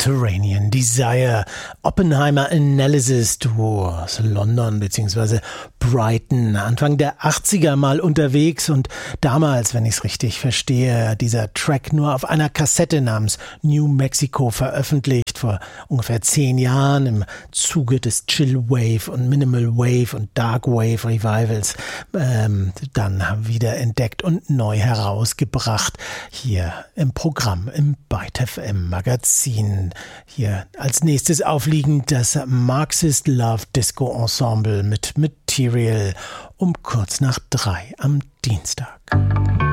Subterranean Desire. Oppenheimer Analysis, Duo aus London bzw. Brighton, Anfang der 80er mal unterwegs und damals, wenn ich es richtig verstehe, dieser Track nur auf einer Kassette namens New Mexico veröffentlicht, vor ungefähr 10 Jahren im Zuge des Chill Wave und Minimal Wave und Dark Wave Revivals, dann wieder entdeckt und neu herausgebracht, hier im Programm, im Byte FM Magazin. Hier als nächstes aufliegend das Marxist Love Disco Ensemble mit Material um kurz nach 3 am Dienstag.